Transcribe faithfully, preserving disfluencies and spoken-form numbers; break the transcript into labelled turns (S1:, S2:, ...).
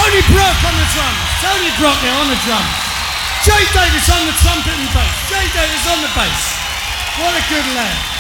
S1: Tony Brock on the drums. Tony Brock there on the drums. Jay Davis on the trumpet and bass. Jay Davis on the bass. What a good lad.